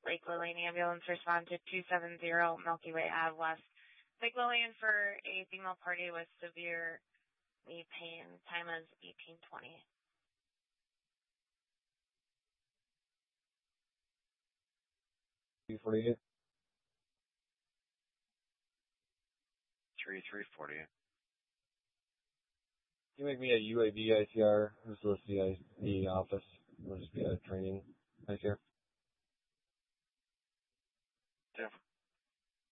Lake Lillian ambulance respond to 270 Milky Way Ave West, Lake Lillian for a female party with severe knee pain. Time is 18:20. 348. 3348. Can you make me a UAV ICR? This is the office. It'll just be a training ICR. Different.